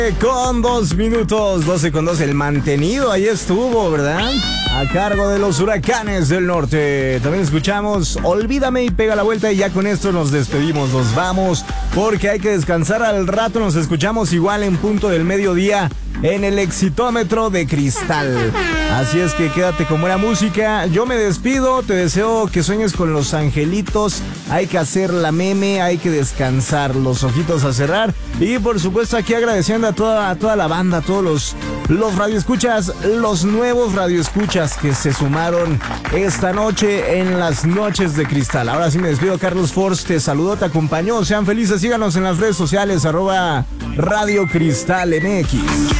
Con 2 minutos, 12 con 2, el mantenido ahí estuvo, ¿verdad? A cargo de los Huracanes del Norte. También escuchamos Olvídame y Pega la Vuelta, y ya con esto nos despedimos, nos vamos, porque hay que descansar. Al rato nos escuchamos igual en punto del mediodía en el Exitómetro de Cristal. Así es que quédate con buena música. Yo me despido, te deseo que sueñes con los angelitos. Hay que hacer la meme, hay que descansar, los ojitos a cerrar. Y por supuesto aquí agradeciendo a toda la banda, a todos los radioescuchas, los nuevos radioescuchas que se sumaron esta noche en las Noches de Cristal. Ahora sí me despido, Carlos Force, te saludo, te acompañó. Sean felices, síganos en las redes sociales, @Radio Cristal MX.